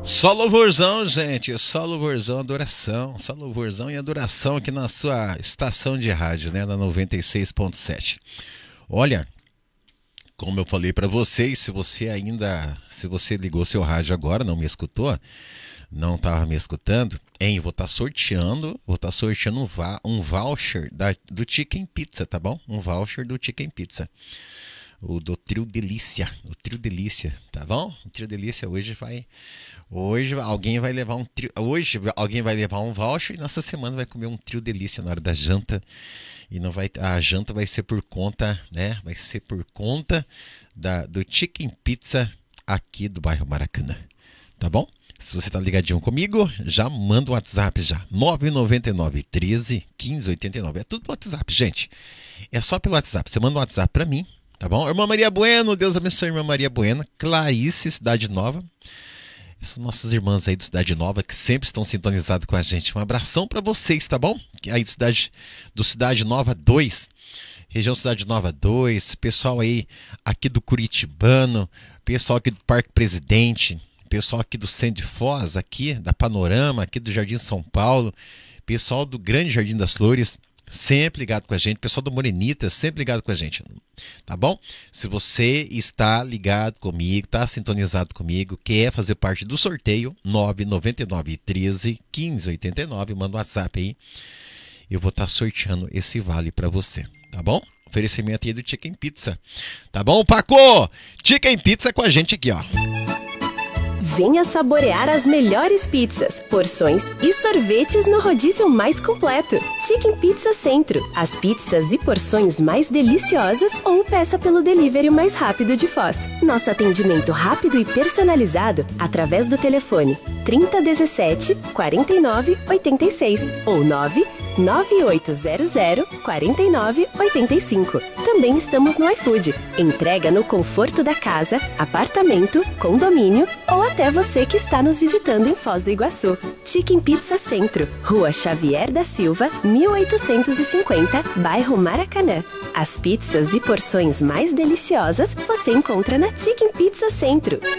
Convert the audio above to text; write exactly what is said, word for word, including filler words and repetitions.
Só louvorzão, gente. Só louvorzão, adoração. Só louvorzão e adoração aqui na sua estação de rádio, né? Na noventa e seis ponto sete. Olha, como eu falei para vocês, se você ainda, se você ligou seu rádio agora, não me escutou, não estava me escutando, hein? Vou estar sorteando, vou estar sorteando um, va um voucher da, do Chicken Pizza, tá bom? Um voucher do Chicken Pizza. O do Trio Delícia, o Trio Delícia, tá bom? O Trio Delícia hoje vai, hoje alguém vai levar um trio, hoje alguém vai levar um voucher e nessa semana vai comer um Trio Delícia na hora da janta e não vai, a janta vai ser por conta, né? Vai ser por conta da do Chicken Pizza aqui do bairro Maracanã, tá bom? Se você tá ligadinho comigo, já manda um WhatsApp já, nove nove nove, treze, quinze, oitenta e nove, é tudo pelo WhatsApp, gente, é só pelo WhatsApp, você manda um WhatsApp pra mim. Tá bom? Irmã Maria Bueno, Deus abençoe, irmã Maria Bueno. Clarice, Cidade Nova. São nossas irmãs aí do Cidade Nova que sempre estão sintonizadas com a gente. Um abração para vocês, tá bom? Aí do Cidade, do Cidade Nova dois, região Cidade Nova dois, pessoal aí aqui do Curitibano, pessoal aqui do Parque Presidente, pessoal aqui do Centro de Foz, aqui da Panorama, aqui do Jardim São Paulo, pessoal do Grande Jardim das Flores, sempre ligado com a gente, pessoal do Morenita, sempre ligado com a gente, tá bom? Se você está ligado comigo, está sintonizado comigo, quer fazer parte do sorteio, nove nove nove, treze, quinze, oitenta e nove, manda um WhatsApp aí, eu vou estar sorteando esse vale para você, tá bom? Oferecimento aí do Chicken Pizza, tá bom, Paco? Chicken Pizza com a gente aqui, ó. Venha saborear as melhores pizzas, porções e sorvetes no rodízio mais completo. Chicken Pizza Centro. As pizzas e porções mais deliciosas ou peça pelo delivery mais rápido de Foz. Nosso atendimento rápido e personalizado através do telefone trinta, dezessete, quarenta e nove, oitenta e seis ou nove nove oito zero zero, quarenta e nove, oitenta e cinco. Também estamos no iFood. Entrega no conforto da casa, apartamento, condomínio ou até você que está nos visitando em Foz do Iguaçu. Chicken Pizza Centro, Rua Xavier da Silva, mil oitocentos e cinquenta, bairro Maracanã. As pizzas e porções mais deliciosas você encontra na Chicken Pizza Centro.